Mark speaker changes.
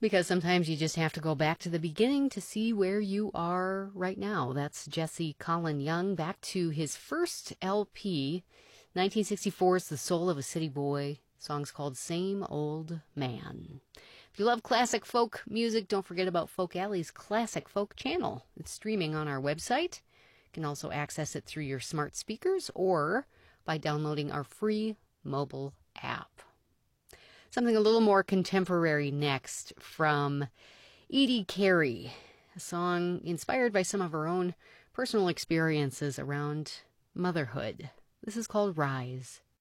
Speaker 1: Because sometimes you just have to go back to the beginning to see where you are right now. That's Jesse Colin Young, back to his first LP, 1964's The Soul of a City Boy. The song's called Same Old Man. If you love classic folk music, don't forget about Folk Alley's Classic Folk channel. It's streaming on our website. You can also access it through your smart speakers or by downloading our free mobile app. Something a little more contemporary next from Edie Carey, a song inspired by some of her own personal experiences around motherhood. This is called Rise.